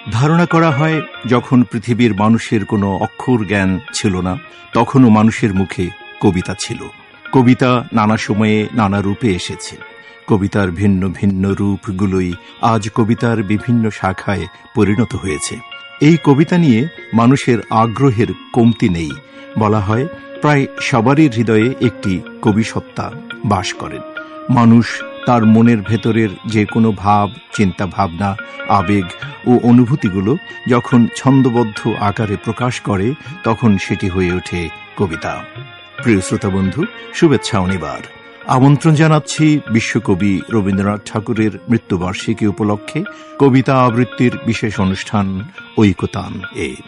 ধারণা করা হয় যখন পৃথিবীর মানুষের কোনো অক্ষর জ্ঞান ছিল না, তখনও মানুষের মুখে কবিতা ছিল। কবিতা নানা সময়ে নানা রূপে এসেছে। কবিতার ভিন্ন ভিন্ন রূপগুলোই আজ কবিতার বিভিন্ন শাখায় পরিণত হয়েছে। এই কবিতা নিয়ে মানুষের আগ্রহের কমতি নেই। বলা হয় প্রায় সবারই হৃদয়ে একটি কবিসত্তা বাস করেন। মানুষ তার মনের ভেতরের যে কোনো ভাব, চিন্তা ভাবনা, আবেগ ও অনুভূতিগুলো যখন ছন্দবদ্ধ আকারে প্রকাশ করে, তখন সেটি হয়ে ওঠে কবিতা। প্রিয় শ্রোতা বন্ধু, শুভেচ্ছা অনিবার। আমন্ত্রণ জানাচ্ছি বিশ্বকবি রবীন্দ্রনাথ ঠাকুরের মৃত্যুবার্ষিকী উপলক্ষে কবিতা আবৃত্তির বিশেষ অনুষ্ঠান ঐকতান এ।